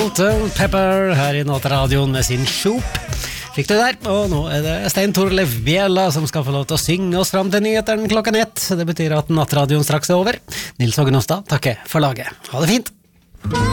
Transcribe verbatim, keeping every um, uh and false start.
Salt and Pepper her i Nattradioen med sin Shop. Fikk du der, og nå er det Stein Torleif Bjella som skal få lov til å synge oss fram til nyheteren klokken ett. Det betyr at Nattradioen straks er over. Nils Hågen Hofstad takker for laget. Ha det fint!